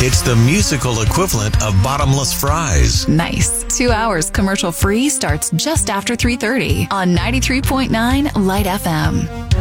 It's the musical equivalent of bottomless fries. Nice. 2 hours commercial free starts just after 3:30 on 93.9 Light FM.